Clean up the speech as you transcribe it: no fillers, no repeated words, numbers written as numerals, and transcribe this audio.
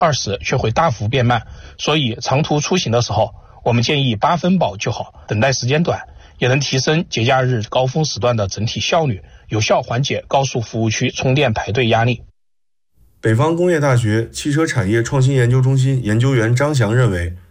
，20却会大幅变慢。所以长途出行的时候，我们建议8分饱就好，等待时间短，也能提升节假日高峰时段的整体效率，有效缓解高速服务区充电排队压力。 北方工业大学汽车产业创新研究中心研究员张翔认为，